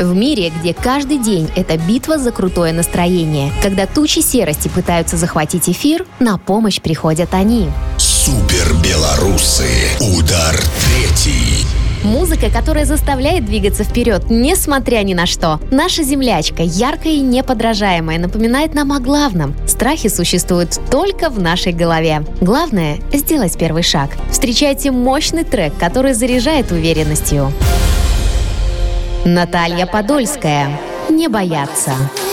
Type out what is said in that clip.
В мире, где каждый день – это битва за крутое настроение, когда тучи серости пытаются захватить эфир, на помощь приходят они. Супербелорусы. Удар третий. Музыка, которая заставляет двигаться вперед, несмотря ни на что. Наша землячка, яркая и неподражаемая, напоминает нам о главном. Страхи существуют только в нашей голове. Главное – сделать первый шаг. Встречайте мощный трек, который заряжает уверенностью. Наталья Подольская. Не бояться.